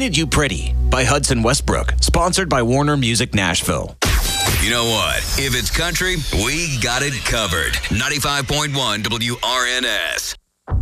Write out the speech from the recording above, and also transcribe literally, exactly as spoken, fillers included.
Painted You Pretty by Hudson Westbrook, sponsored by Warner Music Nashville. You know what? If it's country, we got it covered. ninety-five point one W R N S.